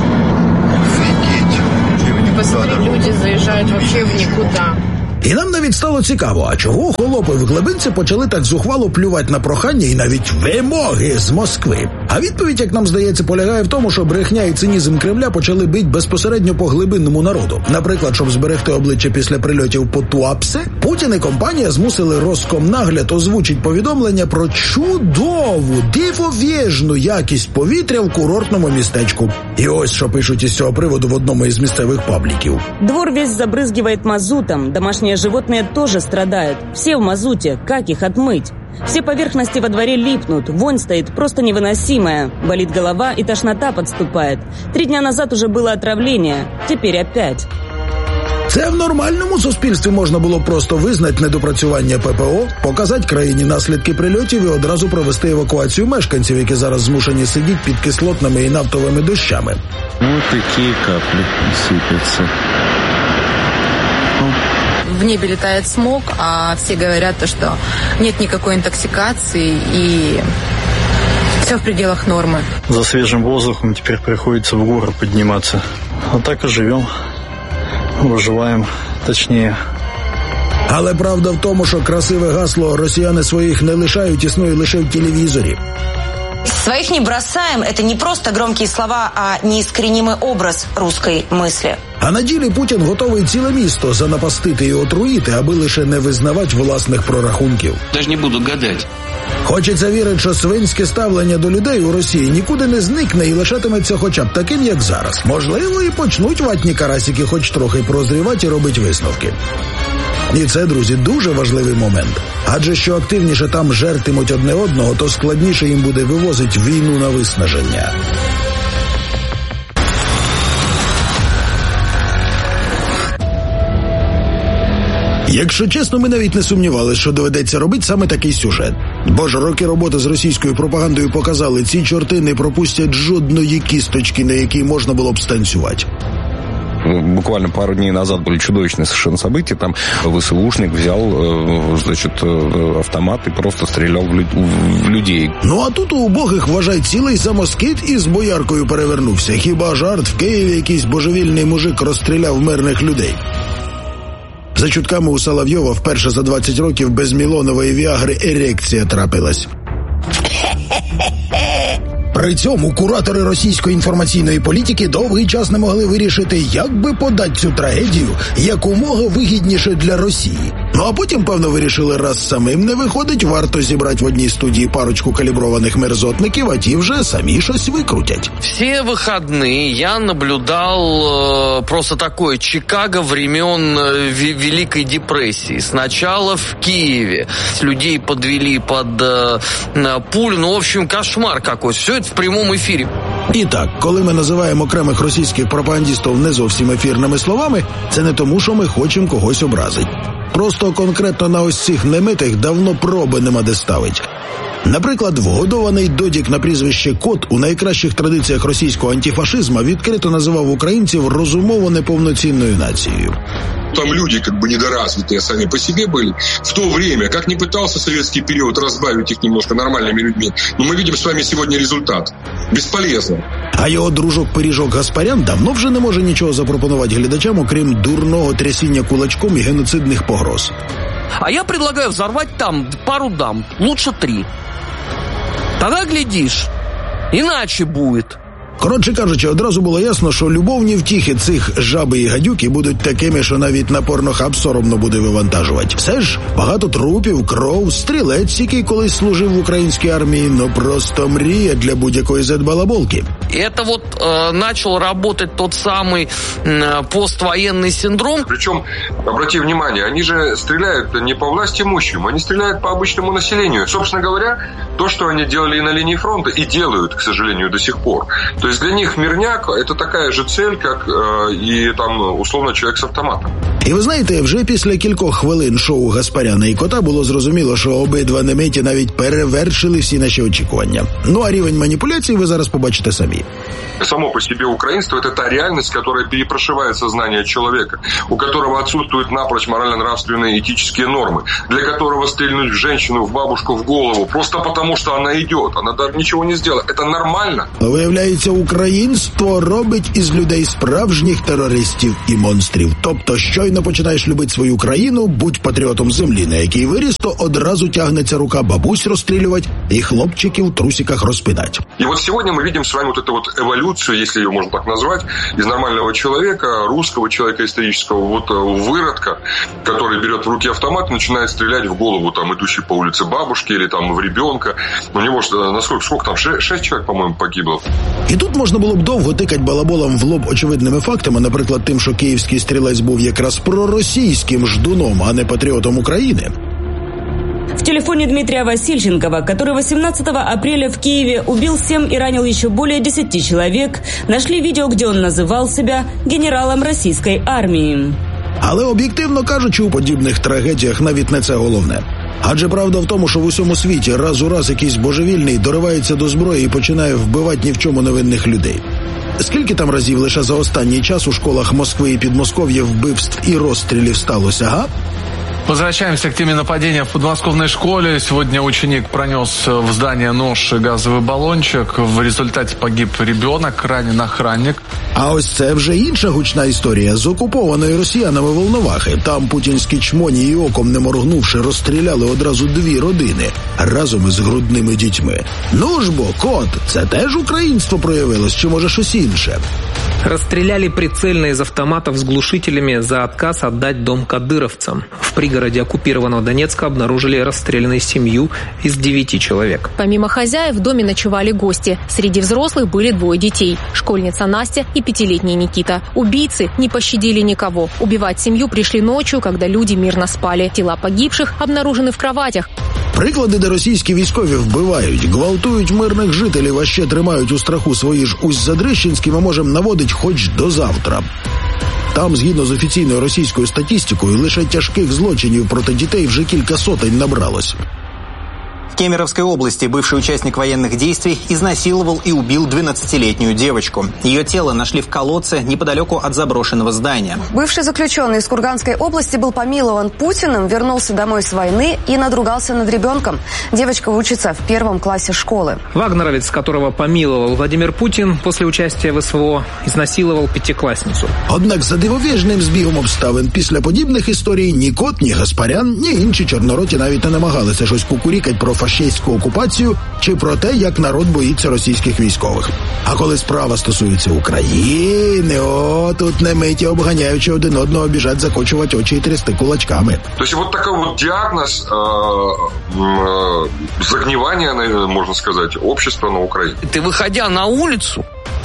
Посмотри, люди заїжджають вообще в нікуди. І нам навіть стало цікаво, а чого холопи в глибинці почали так зухвало плювати на прохання і навіть вимоги з Москви? А відповідь, як нам здається, полягає в тому, що брехня і цинізм Кремля почали бить безпосередньо по глибинному народу. Наприклад, щоб зберегти обличчя після прильотів по Туапсе, Путін і компанія змусили Роскомнагляд озвучити повідомлення про чудову, дивовижну якість повітря в курортному містечку. І ось, що пишуть із цього приводу в одному із місцевих пабліків. Двор весь забрызгивает мазутом, домашние животные тоже страдают. Все в мазуте, как их отмыть? Все поверхности во дворе липнут, вонь стоит просто невыносимая. Болит голова и тошнота подступает. 3 дня назад уже было отравление, теперь опять. Це в нормальному суспільстві можна було просто визнати недопрацювання ППО, показати країні наслідки прильотів і одразу провести евакуацію мешканців, які зараз змушені сидіти під кислотними і нафтовими дощами. Вот такие капли сыпятся. В небе летает смог, а все говорят, что нет никакой интоксикации и все в пределах нормы. За свежим воздухом теперь приходится в горы подниматься. А так и живем. Выживаем, точнее. Але правда в тому, що красиве гасло «Росіяни своїх не лишають» існує лише в телевізорі. Своих не бросаем – это не просто громкие слова, а неискоренимый образ русской мысли. А на ділі Путін готовий ціле місто занапастити і отруїти, аби лише не визнавати власних прорахунків. Даже не буду гадать. Хочеться вірити, що свинське ставлення до людей у Росії нікуди не зникне і лишатиметься хоча б таким, як зараз. Можливо, і почнуть ватні карасики хоч трохи прозрівати і робити висновки. І це, друзі, дуже важливий момент. Адже що активніше там жертимуть одне одного, то складніше їм буде вивозити війну на виснаження. Якщо чесно, ми навіть не сумнівалися, що доведеться робити саме такий сюжет. Бо ж роки роботи з російською пропагандою показали, ці чорти не пропустять жодної кісточки, на якій можна було б станцювати. Буквально пару дней назад были чудовищные совершенно события. Там ВСУшник взял, значит, автомат и просто стрелял в людей. Ну а тут у убогих, вважай, цілий самоскид із бояркою перевернувся. Хіба жарт, в Києві якийсь божевільний мужик розстріляв мирних людей? За чутками у Соловйова вперше за 20 років без мілонової віагри ерекція трапилась. При цьому куратори російської інформаційної політики довгий час не могли вирішити, як би подати цю трагедію якомога вигідніше для Росії. Ну а потім, певно, вирішили, раз самим не виходить, варто зібрати в одній студії парочку каліброваних мерзотників, а ті вже самі щось викрутять. Все выходные я наблюдал просто такое Чикаго времен Великой депрессии. Сначала в Киеве людей подвели под пулю, ну, в общем, кошмар какой-то. Все это в прямому ефірі. І так, коли ми називаємо окремих російських пропагандистів не зовсім ефірними словами, це не тому, що ми хочемо когось образити. Просто конкретно на ось цих немитих давно проби нема де ставить. Наприклад, вгодований додік на прізвище Кот у найкращих традиціях російського антифашизму відкрито називав українців розумово неповноцінною нацією. Там люди как бы недоразвитые сами по себе были. В то время, как не пытался советский период разбавить их немножко нормальными людьми, но мы видим с вами сегодня результат. Бесполезно. А його дружок-пиріжок Гаспарян давно вже не може нічого запропонувати глядачам, окрім дурного трясіння кулачком і геноцидних погроз. А я предлагаю взорвать там пару дам, лучше 3. Тогда глядишь, иначе будет. Коротше кажучи, одразу було ясно, що любовні втіхи цих жаби і гадюки будуть такими, що навіть на порнохаб соромно буде вивантажувати. Все ж, багато трупів, кров, стрілець, який колись служив в українській армії, ну просто мрія для будь-якої зет-балаболки. Это вот начал работать тот самый поствоенный синдром. Причем, обрати внимание, они же стреляют не по власти имущим, они стреляют по обычному населению. Собственно говоря, то, что они делали и на линии фронта, и делают, к сожалению, до сих пор. То есть для них мирняк – это такая же цель, как и там, условно, человек с автоматом. І ви знаєте, вже після кількох хвилин шоу Гаспаряна і Кота було зрозуміло, що обидва неметі навіть перевершили всі наші очікування. Ну а рівень маніпуляцій ви зараз побачите самі. Само по себе украинство – это та реальность, которая перепрошивает сознание человека, у которого отсутствуют напрочь морально-нравственные этические нормы, для которого стрельнуть в женщину, в бабушку в голову, просто потому, что она идет, она даже ничего не сделала. Это нормально. Виявляється, українство робить із людей справжніх терористів і монстрів. Тобто, щойно починаєш любити свою країну, будь патріотом землі, на якій виріс, то одразу тягнеться рука бабусь розстрілювати і хлопчиків в трусиках розпинать. И вот сегодня мы видим с вами вот эту вот эволюцию, если ее можно так назвать, из нормального человека, русского человека исторического, вот выродка, который берет в руки автомат и начинает стрелять в голову там идущей по улице бабушки или там в ребенка. У него сколько там, 6 человек, по-моему, погибло. І тут можна було б довго тикати балаболам в лоб очевидними фактами, наприклад, тим, що київський стрілець був якраз проросійським ждуном, а не патріотом України. В телефоне Дмитрия Васильченкова, который 18 апреля в Киеве убил 7 и ранил еще более 10 человек, нашли видео, где он называл себя генералом российской армии. Але об'єктивно кажучи, у подібних трагедіях навіть не це головне. Адже правда в тому, що в усьому світі раз у раз якийсь божевільний доривається до зброї і починає вбивати ні в чому невинних людей. Скільки там разів лише за останній час у школах Москви і Підмосков'я вбивств і розстрілів сталося, га? Возвращаемся к теме нападения в подмосковной школе. Сегодня ученик пронес в здание нож и газовый баллончик. В результате погиб ребенок, ранен охранник. А ось це вже інша гучна історія з окупованої росіянами Волновахи. Там путінські чмоні і оком не моргнувши розстріляли одразу 2 родини разом із грудними дітьми. Ну ж бо, Кот, це теж українство проявилось, чи може щось інше? Расстреляли прицельно из автоматов с глушителями за отказ отдать дом кадыровцам. В пригороде оккупированного Донецка обнаружили расстрелянную семью из 9 человек. Помимо хозяев в доме ночевали гости. Среди взрослых были 2 детей. Школьница Настя и 5-летний Никита. Убийцы не пощадили никого. Убивать семью пришли ночью, когда люди мирно спали. Тела погибших обнаружены в кроватях. Приклади, де російські військові вбивають, гвалтують мирних жителів, а ще тримають у страху свої ж Усть-Задрищенські, ми можемо наводити хоч до завтра. Там, згідно з офіційною російською статистикою, лише тяжких злочинів проти дітей вже кілька сотень набралось. Кемеровской области бывший участник военных действий изнасиловал и убил 12-летнюю девочку. Ее тело нашли в колодце неподалеку от заброшенного здания. Бывший заключенный из Курганской области был помилован Путиным, вернулся домой с войны и надругался над ребенком. Девочка учится в 1 классе школы. Вагнеровец, которого помиловал Владимир Путин, после участия в СВО изнасиловал 5-классницу. Однак за дивовижним збігом обставин після подібних історій ні Кот, ні Гаспарян, ні інші чорнороті навіть не намагалися щось кукурікать про фашистську окупацію чи про те, як народ боїться російських військових. А коли справа стосується України, тут не миті обганяючи один одного біжать закочувати очі і трясти кулачками. Тобто вот такой вот диагноз загнивания, можно сказать, общества на Украине. Ты, выходя на улицу,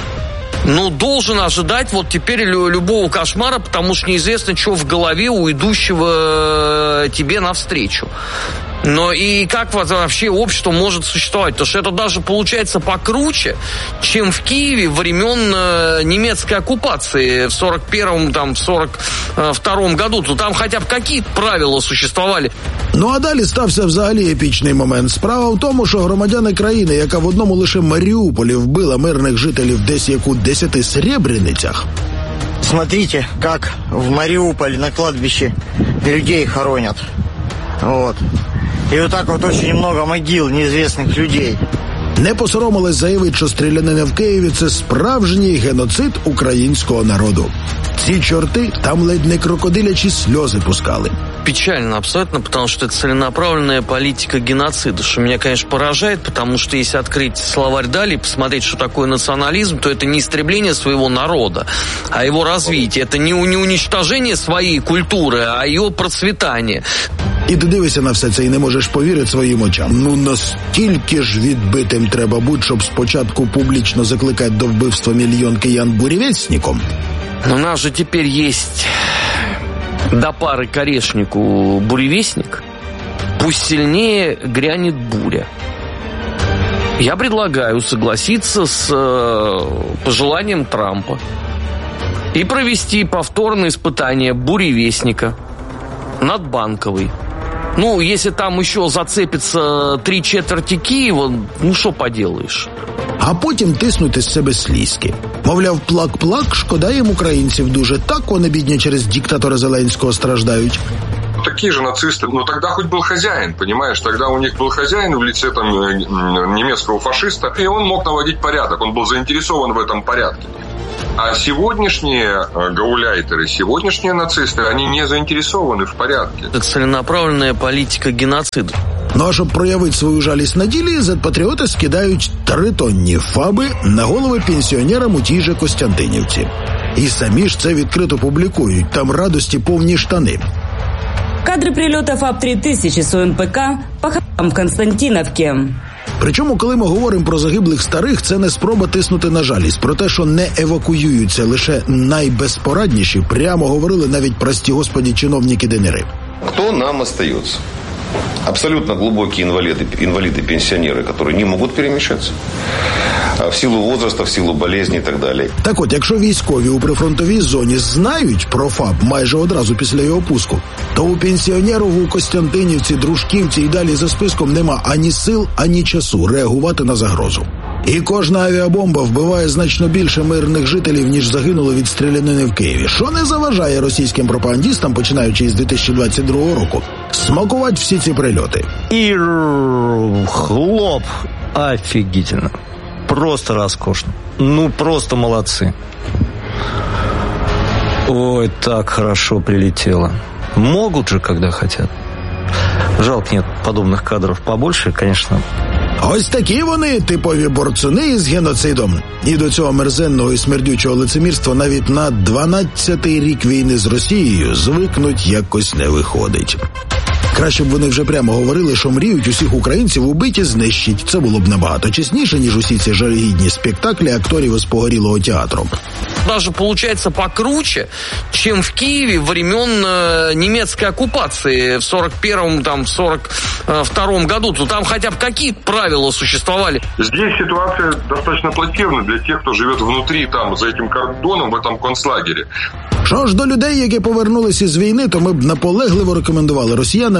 должен ожидать вот теперь любого кошмара, потому что неизвестно, что в голове у идущего тебе навстречу. Но и как вообще общество может существовать? Потому что это даже получается покруче, чем в Киеве времен немецкой оккупации в 41-м, в 42-м году. То там хотя бы какие-то правила существовали. А далі стався взагалі епічний момент. Справа в тому, що громадяни країни, яка в одному лише Маріуполі вбила мирних жителів десь як у 10 Сребреницях. Смотрите, как в Мариуполе на кладбище людей хоронят. Вот. И вот так вот очень много могил неизвестных людей. Не посоромились заявити, що стрілянина в Києві – це справжній геноцид українського народу. Ці чорти там ледь не крокодилячі сльози пускали. Печально абсолютно, потому что это целенаправленная политика геноцида, что меня, конечно, поражает, потому что если открыть словарь Дали и посмотреть, что такое национализм, то это не истребление своего народа, а его развитие. Это не уничтожение своей культуры, а ее процветание. І ти дивишся на все це і не можеш повірити своїм очам. Настільки ж відбитим треба бути, щоб спочатку публічно закликати до вбивства мільйон киян буревестником. У нас же теперь есть до пары к орешнику буревестник. Пусть сильнее грянет буря. Я предлагаю согласиться с пожеланием Трампа и провести повторное испытание буревестника над Банковой. Если там еще зацепится 3/4 Киева, что поделаешь? А потім тиснути з себе слізки. Мовляв, плак-плак, шкода їм українців дуже. Так вони, бідні, через диктатора Зеленського страждають. Такие же нацисты, тогда хоть был хозяин, понимаешь, тогда у них был хозяин в лице немецкого фашиста, и он мог наводить порядок, он был заинтересован в этом порядке. А сегодняшние гауляйтеры, сегодняшние нацисты, они не заинтересованы в порядке. Это целенаправленная политика геноцида. А щоб проявити свою жалість на ділі, зетпатріоти скидають 3-тонні фаби на голови пенсіонерам у тій же Костянтинівці. І самі ж це відкрито публікують, там радості повні штани. Кадры прилета ФАБ-3000 с УНПК по хатам в Константиновке. Причому, коли ми говоримо про загиблих старих, це не спроба тиснути на жалість. Про те, що не евакуюються лише найбезпорадніші, прямо говорили навіть, прості господі, чиновники ДНР. Кто нам остается? Абсолютно глубокие инвалиды-пенсионеры, которые не могут перемещаться в силу возраста, в силу болезни і так далі. Так от, якщо військові у прифронтовій зоні знають про ФАБ майже одразу після його пуску, то у пенсіонерів у Костянтинівці, Дружківці і далі за списком нема ані сил, ані часу реагувати на загрозу. І кожна авіабомба вбиває значно більше мирних жителів, ніж загинуло від стрілянини в Києві. Що не заважає російським пропагандистам, починаючи з 2022 року, смакувати всі ці прильоти. І хлоп, офігительно. Просто роскошно. Просто молодцы. Ой, так хорошо прилетело. Могут же, когда хотят. Жалко, нет подобных кадров побольше, конечно. Ось такі вони, типові борцуни із геноцидом. І до цього мерзенного і смердючого лицемірства навіть на 12-й рік війни з Росією звикнуть якось не виходить. Краще б вони вже прямо говорили, що мріють усіх українців убити, знищить. Це було б набагато чесніше, ніж усі ці жалюгідні спектаклі акторів із погорілого театру. Даже получается покруче, чем в Киеве времен немецкой оккупации в 41-м, в 42-м году. То там хотя бы какие-то правила существовали. Здесь ситуация достаточно плачевна для тех, кто живет внутри, за этим кордоном, в этом концлагере. Що ж до людей, які повернулися з війни, то ми б наполегливо рекомендували росіянам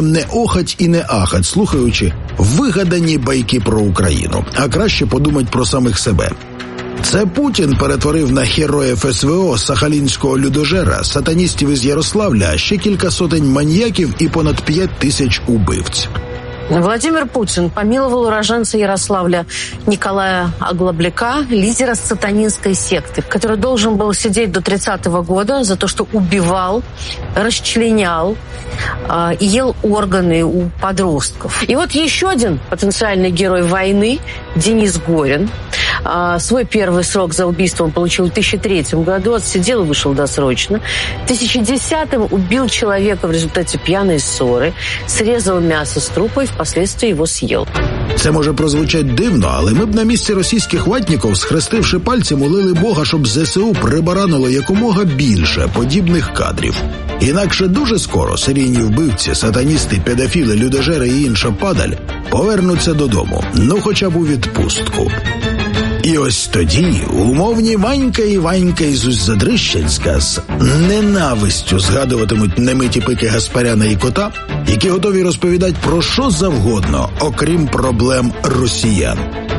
росіянам не охать і не ахать, слухаючи вигадані байки про Україну, а краще подумать про самих себе. Це Путін перетворив на героїв СВО сахалінського людожера, сатаністів із Ярославля, а ще кілька сотень маньяків і понад 5000 убивць. Владимир Путин помиловал уроженца Ярославля Николая Оглобляка, лидера сатанинской секты, который должен был сидеть до 30-го года за то, что убивал, расчленял и ел органы у подростков. И вот еще один потенциальный герой войны, Денис Горин. Свой первый срок за убийство он получил в 2003 году, отсидел и вышел досрочно. В 2010-м убил человека в результате пьяной ссоры, срезал мясо с трупа и впоследствии его съел. Це може прозвучать дивно, але ми б на місці російських ватніків, схрестивши пальці, молили Бога, щоб ЗСУ прибаранило якомога більше подібних кадрів. Інакше дуже скоро серійні вбивці, сатаністи, педофіли, людожери і інша падаль повернуться додому, ну хоча б у відпустку. І ось тоді умовні Ванька і Ванька із Усть-Задрищенська з ненавистю згадуватимуть немиті пики Гаспаряна і Кота, які готові розповідати про що завгодно, окрім проблем росіян.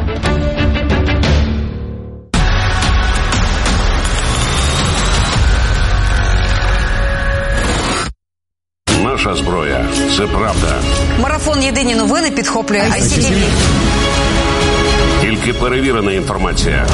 Наша зброя – це правда. Марафон «Єдині новини» підхоплює ICTV. Тільки перевірена інформація.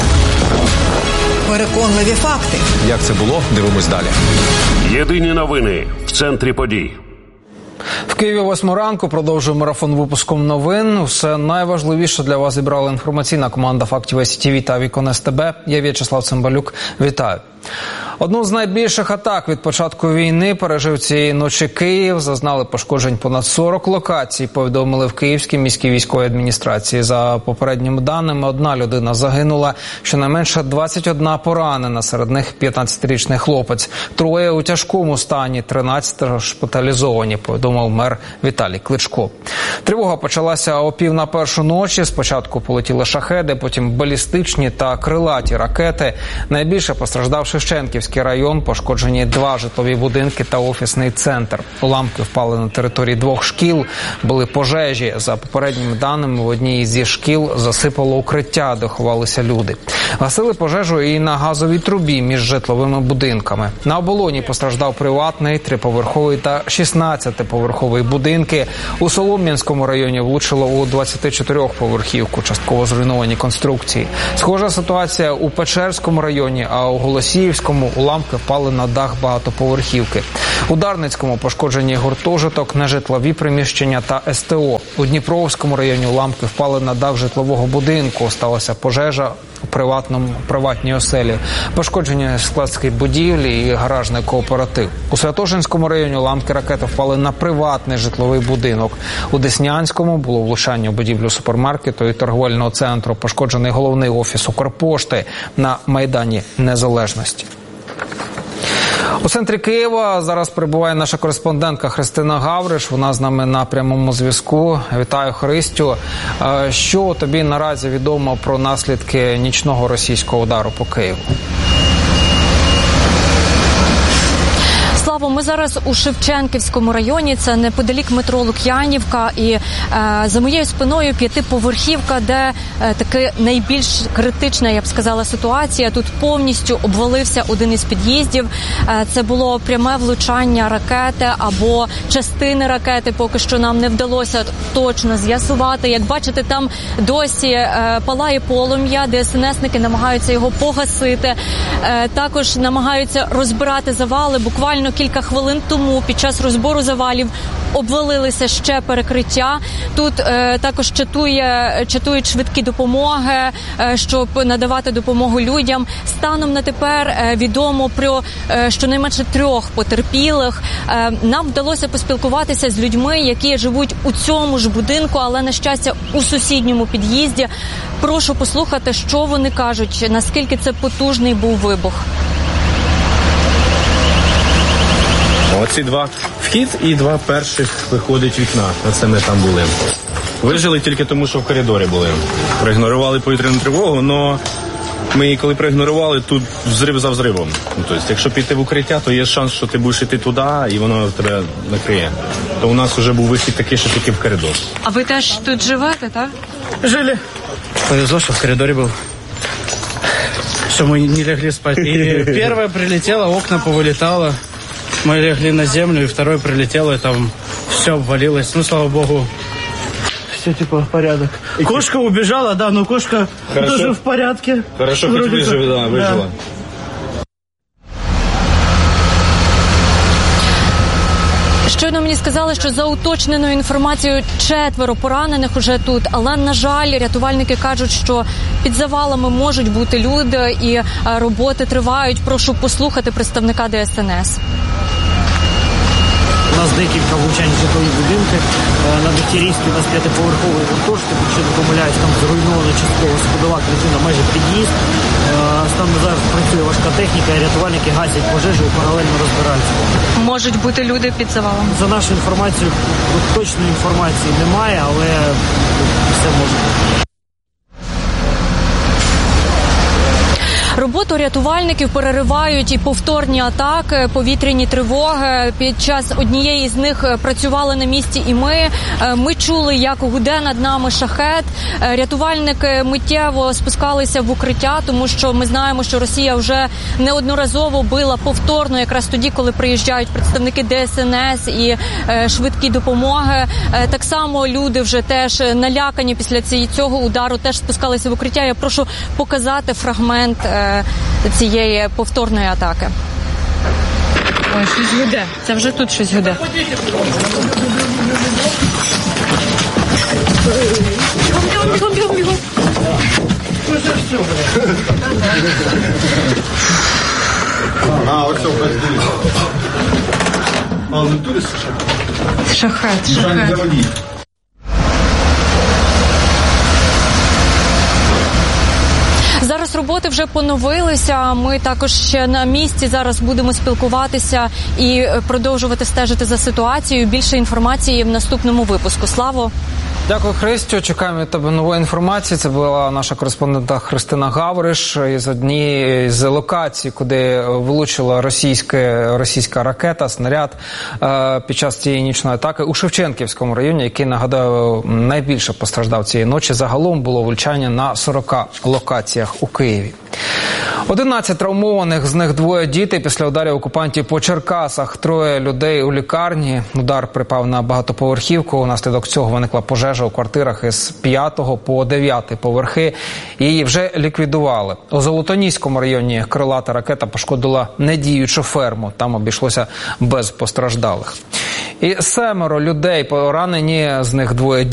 Переконливі факти. Як це було? Дивимось далі. Єдині новини в центрі подій. В Києві 8 ранку продовжує марафон випуском новин. Усе найважливіше для вас зібрала інформаційна команда фактів ICTV та Вікон СТБ. Я В'ячеслав Цимбалюк. Вітаю. Одну з найбільших атак від початку війни пережив цієї ночі Київ. Зазнали пошкоджень понад 40 локацій, повідомили в Київській міській військовій адміністрації. За попередніми даними, 1 людина загинула, щонайменше 21 поранена, серед них 15-річний хлопець. 3 у тяжкому стані, 13 шпиталізовані, повідомив мер Віталій Кличко. Тривога почалася о 1:30 ночі. Спочатку полетіли шахеди, потім балістичні та крилаті ракети. Найбільше постраждав Шевченківський район, пошкоджені 2 житлові будинки та офісний центр. Уламки впали на території 2 шкіл, були пожежі. За попередніми даними, в одній зі шкіл засипало укриття, де ховалися люди. Гасили пожежу і на газовій трубі між житловими будинками. На Оболоні постраждав приватний, 3-поверховий та 16-поверховий будинки. У Солом'янському районі влучило у 24-поверхівку, частково зруйновані конструкції. Схожа ситуація у Печерському районі, а у Голосіївському уламки впали на дах багатоповерхівки. У Дарницькому пошкоджені гуртожиток, нежитлові приміщення та СТО. У Дніпровському районі уламки впали на дах житлового будинку. Сталася пожежа у приватній оселі. Пошкоджені складські будівлі і гаражний кооператив. У Святошинському районі уламки ракети впали на приватний житловий будинок. У Деснянському було влучання у будівлю супермаркету і торговельного центру. Пошкоджений головний офіс Укрпошти на Майдані Незалежності. У центрі Києва зараз перебуває наша кореспондентка Христина Гавриш. Вона з нами на прямому зв'язку. Вітаю, Христю. Що тобі наразі відомо про наслідки нічного російського удару по Києву? Слава, ми зараз у Шевченківському районі, це неподалік метро Лук'янівка, і за моєю спиною 5-поверхівка, де таки найбільш критична, я б сказала, ситуація. Тут повністю обвалився один із під'їздів. Це було пряме влучання ракети або частини ракети, поки що нам не вдалося точно з'ясувати. Як бачите, там досі палає полум'я, ДСНСники намагаються його погасити. Також намагаються розбирати завали. Буквально кілька хвилин тому під час розбору завалів обвалилися ще перекриття. Тут також чатують швидкі допомоги, щоб надавати допомогу людям. Станом на тепер відомо про щонайменше 3 потерпілих. Нам вдалося поспілкуватися з людьми, які живуть у цьому ж будинку, але, на щастя, у сусідньому під'їзді. Прошу послухати, що вони кажуть, наскільки це потужний був вибух. Оці 2 вхід і 2 перших виходить вікна. Оце ми там були. Вижили тільки тому, що в коридорі були. Проігнорували повітряну тривогу, але Ми її коли проігнорували, тут взрив за взривом. Тобто, якщо піти в укриття, то є шанс, що ти будеш йти туди, і воно тебе накриє. То у нас вже був вихід такий, що тільки в коридор. А ви теж тут живете, так? Жили. Повезло, что в коридоре был. Что мы не легли спать. И первое прилетело, окна повылетало. Мы легли на землю, и второе прилетело, и там все обвалилось. Ну, слава богу, все типа порядок. Кошка убежала, да, но кошка тоже в порядке. Хорошо, хоть выжила. Да. Щойно мені сказали, що за уточненою інформацією 4 поранених уже тут. Але, на жаль, рятувальники кажуть, що під завалами можуть бути люди і роботи тривають. Прошу послухати представника ДСНС. У нас декілька влучань в житлові будинки. На Дегтярівській у нас 5-поверховий гуртожиток, якщо не помиляюсь, там зруйнована частково сходова клітина, майже під'їзд. Станом зараз працює важка техніка, і рятувальники гасять пожежу і паралельно розбираються. Можуть бути люди під завалом? За нашу інформацію, точної інформації немає, але все може бути. Роботу рятувальників переривають і повторні атаки, повітряні тривоги. Під час однієї з них працювали на місці і ми. Ми чули, як гуде над нами шахет. Рятувальники миттєво спускалися в укриття, тому що ми знаємо, що Росія вже неодноразово била повторно, якраз тоді, коли приїжджають представники ДСНС і швидкі допомоги. Так само люди вже теж налякані після цього удару, теж спускалися в укриття. Я прошу показати фрагмент цієї повторної атаки. Ой, щось гуде. Це вже тут щось гуде. Бігом. А, ось це а, не туди шахет. Зараз роботи вже поновилися. Ми також ще на місці зараз будемо спілкуватися і продовжувати стежити за ситуацією. Більше інформації в наступному випуску. Славо! Дякую, Христю. Чекаємо від тебе нової інформації. Це була наша кореспондентка Христина Гавриш із однієї з локацій, куди влучила російська ракета, снаряд під час цієї нічної атаки у Шевченківському районі, який, нагадаю, найбільше постраждав цієї ночі. Загалом було влучання на 40 локаціях у Києві. 11 травмованих, з них 2 діти. Після ударів окупантів по Черкасах 3 людей у лікарні. Удар припав на багатоповерхівку. Унаслідок цього виникла пожежа у квартирах із 5 по 9 поверхи. Її вже ліквідували. У Золотоніському районі крилата ракета пошкодила недіючу ферму. Там обійшлося без постраждалих. І 7 людей поранені, з них 2 діти.